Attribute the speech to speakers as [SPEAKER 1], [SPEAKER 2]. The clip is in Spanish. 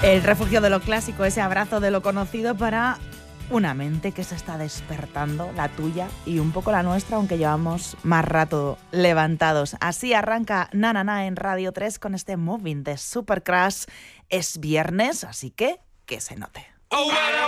[SPEAKER 1] El refugio de lo clásico, ese abrazo de lo conocido para una mente que se está despertando, la tuya y un poco la nuestra, aunque llevamos más rato levantados. Así arranca Na Na Na en Radio 3 con este Moving de Supercrash. Es viernes, así que se note.